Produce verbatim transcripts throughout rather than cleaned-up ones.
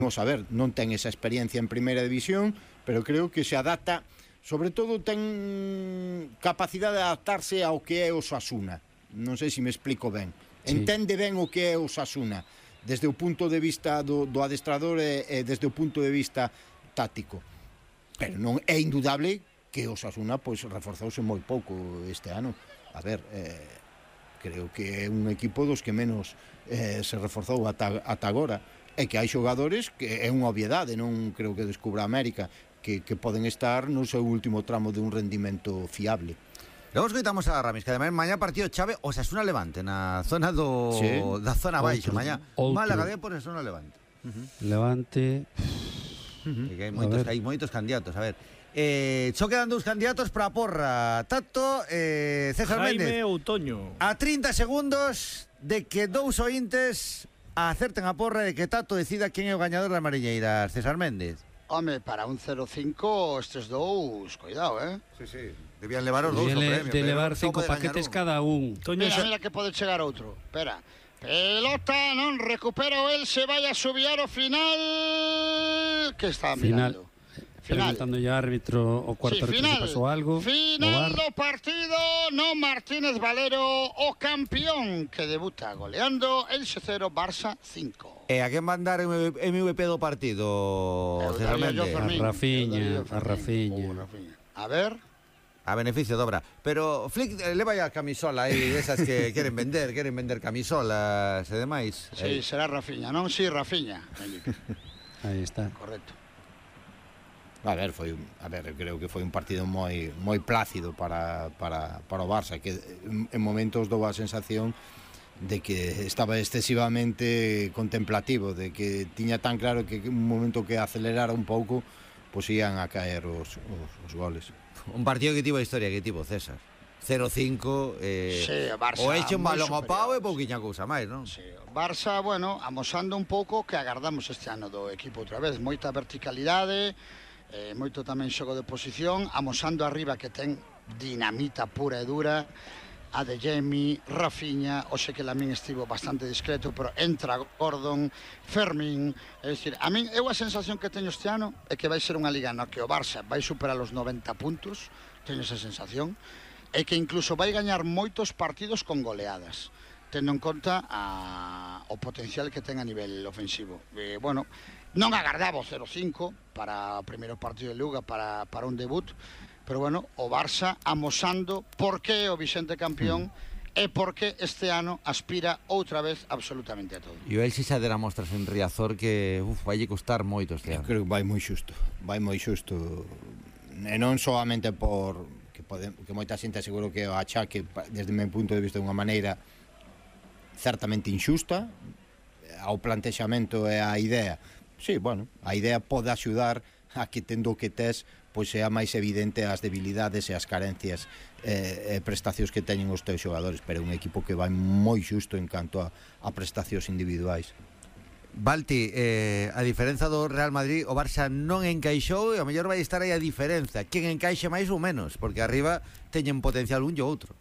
Vamos a ver, non ten esa experiencia en primeira división, pero creo que se adapta, sobre todo ten capacidade de adaptarse ao que é o Osasuna. Non sei se me explico ben. Sí. Entende ben o que é o Osasuna, desde o punto de vista do, do adestrador e, e desde o punto de vista táctico. Pero non é indudable que o Osasuna pois, reforzouse moi pouco este ano. A ver, eh, creo que é un equipo dos que menos eh, se reforzou ata, ata agora. É que hai xogadores que é unha obviedade, non creo que descubra América, que, que poden estar no seu último tramo de un rendimento fiable. Logo escoitamos a Ramis, que ademais mañá partido chave Osasuna Levante na zona do sí. da zona baixo, mañá Málaga de por Osasuna Levante. Uh-huh. Levante. Uh-huh. Que hai moitos, hai moitos candidatos, a ver. Eh, só quedan dous candidatos para a porra, Tato, eh, César Jaime Méndez. Outoño. A trinta segundos de que dous ointes acerten a porra de que Tato decida quen é o gañador das mariñeiras, César Méndez. Home, para un cero cinco estes dous, cuidado, eh? Sí, sí, debían levar os dous o premio. De levar cinco paquetes cada un. Mira, mira que pode chegar outro. Espera. Pelota, non recupera o Elxe, vai a subiar o final. Que está mirando? Final. Preguntando ya árbitro o cuarto sí, árbitro se pasó algo. Final do partido, no Martínez Valero, o campeón que debuta goleando Elxe cero, Barça cinco. E a quen van dar M V P do partido, César Méndez? A Rafiña, a Rafiña. A ver... A beneficio de obra. Pero Flick leva ya a camisola aí, esas que queren vender, queren vender camisolas e demais. Sí, aí. Será Rafiña, non? Sí, Rafiña. Aí está. Correcto. A ver, foi a ver, creo que foi un partido moi moi plácido para, para, para o Barça, que en, en momentos dou a sensación de que estaba excesivamente contemplativo, de que tiña tan claro que un momento que acelerara un pouco, pois ian a caer os, os, os goles. Un partido que tivo a historia que tivo César. cero cinco, eh, sí, Barça, o eche un balón ao pau e pouquiña cousa máis, non? Sí, Barça, bueno, amosando un pouco que agardamos este ano do equipo outra vez, moita verticalidade, eh, moito tamén xogo de posición, amosando arriba que ten dinamita pura e dura, a de Jemi, Rafiña, o sei que Lamín estivo bastante discreto, pero entra Gordon, Fermín, é dicir, a min, eu a sensación que teño este ano é que vai ser unha liga no que o Barça vai superar os noventa puntos, teño esa sensación, e que incluso vai gañar moitos partidos con goleadas, tendo en conta a, o potencial que ten a nivel ofensivo. E, bueno, non agardaba o cero cinco para o primeiro partido de Liga, para, para un debut, pero bueno, o Barça amosando por que o Vicente campeón mm. e por que este ano aspira outra vez absolutamente a todo. E o Elxe xa dera mostras en Riazor que uf, vai costar moito este ano. Eu creo que vai moi xusto, vai moi xusto, e non solamente por que, pode, que moita xente seguro que o achaque desde o meu punto de vista de unha maneira certamente injusta ao plantexamento e á idea. Sí, bueno, a idea pode axudar a que tendo que tes pois sea máis evidente as debilidades e as carencias e eh, prestacións que teñen os teus xogadores, pero é un equipo que vai moi xusto en canto a, a prestacións individuais. Balti, eh, a diferenza do Real Madrid, o Barça non encaixou e ao mellor vai estar aí a diferenza, quen encaixe máis ou menos, porque arriba teñen potencial un e outro.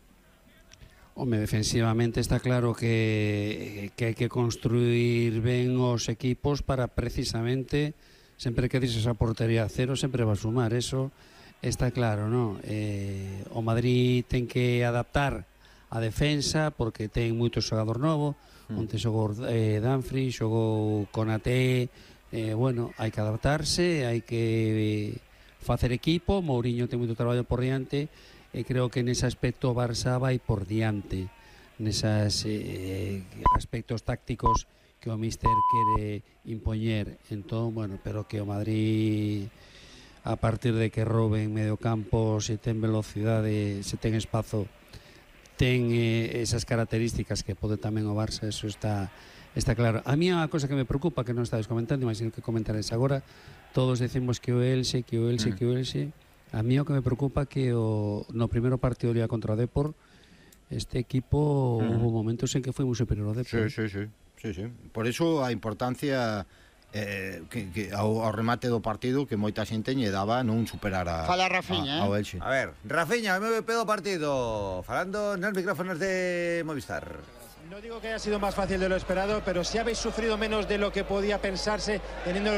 Home, defensivamente está claro que, que hai que construir ben os equipos para precisamente, sempre que dices a portería cero, sempre va a sumar, eso está claro, non? Eh, o Madrid ten que adaptar a defensa porque ten moito xogador novo, mm. onte xogou eh, Danfri, xogou Konaté, eh, bueno, hai que adaptarse, hai que facer equipo, Mourinho ten moito traballo por diante, e creo que nese aspecto o Barça vai por diante, nesas eh, aspectos tácticos que o míster quere impoñer. Entón, bueno, pero que o Madrid, a partir de que roben medio campo, se ten velocidade, se ten espazo, ten eh, esas características que pode tamén o Barça, eso está está claro. A mí a cosa que me preocupa, que non estades comentando, imagino que comentares agora, todos decimos que o Elxe, que o Elxe, mm. que o Elxe. A mí o que me preocupa que o, no primeiro partido de Liga contra o Depor, este equipo mm. hubo momentos en que foi moi superior ao Depor. Sí, sí, sí. Sí, sí. Por iso a importancia eh, que, que ao, ao remate do partido que moita xente lle daba non superar a, Fala Rafiña, a, ao Elxe. A ver, Rafiña, M V P do partido, falando nos micrófonos de Movistar. No digo que haya sido más fácil de lo esperado, pero si habéis sufrido menos de lo que podía pensarse teniendo